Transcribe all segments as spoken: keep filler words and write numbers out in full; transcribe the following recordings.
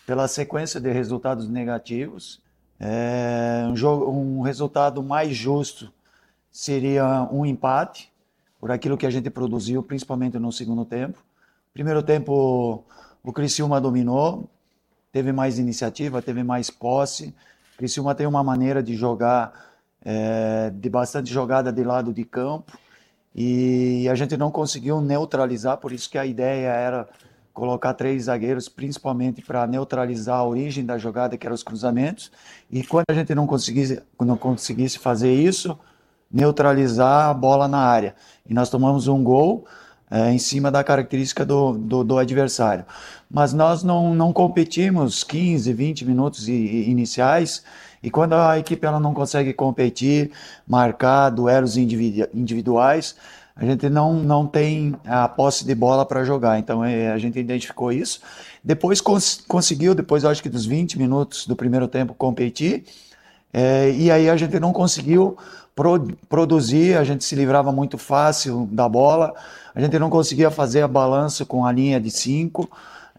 pela sequência de resultados negativos. É, um, jogo, um resultado mais justo seria um empate, por aquilo que a gente produziu, principalmente no segundo tempo. Primeiro tempo, o Criciúma dominou, teve mais iniciativa, teve mais posse. O Criciúma tem uma maneira de jogar, é, de bastante jogada de lado de campo, e a gente não conseguiu neutralizar, por isso que a ideia era colocar três zagueiros, principalmente para neutralizar a origem da jogada, que eram os cruzamentos, e quando a gente não conseguisse, não conseguisse fazer isso, neutralizar a bola na área. E nós tomamos um gol é, em cima da característica do, do, do adversário. Mas nós não, não competimos quinze, vinte minutos iniciais, e quando a equipe ela não consegue competir, marcar duelos individuais, a gente não, não tem a posse de bola para jogar. Então é, a gente identificou isso. Depois cons- conseguiu, depois eu acho que dos vinte minutos do primeiro tempo, competir, é, e aí a gente não conseguiu pro, produzir, a gente se livrava muito fácil da bola, a gente não conseguia fazer a balança com a linha de cinco.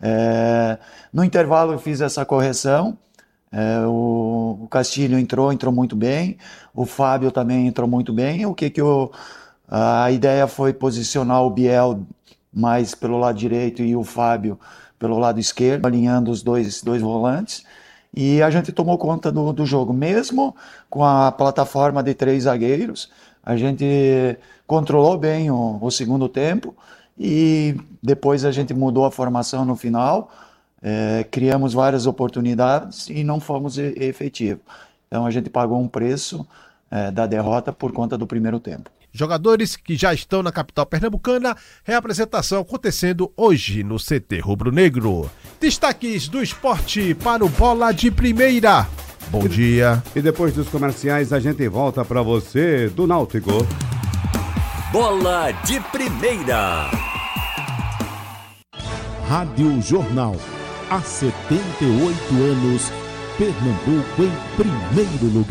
É, no intervalo eu fiz essa correção, é, o, o Castilho entrou, entrou muito bem, o Fábio também entrou muito bem. O que que eu, a ideia foi posicionar o Biel mais pelo lado direito e o Fábio pelo lado esquerdo, alinhando os dois, dois volantes. E a gente tomou conta do, do jogo, mesmo com a plataforma de três zagueiros. A gente controlou bem o, o segundo tempo e depois a gente mudou a formação no final, é, criamos várias oportunidades e não fomos e, efetivos. Então a gente pagou um preço é, da derrota por conta do primeiro tempo. Jogadores que já estão na capital pernambucana, reapresentação acontecendo hoje no C T Rubro Negro. Destaques do esporte para o Bola de Primeira. Bom dia. E depois dos comerciais a gente volta para você do Náutico. Bola de Primeira. Rádio Jornal. Há setenta e oito anos, Pernambuco em primeiro lugar.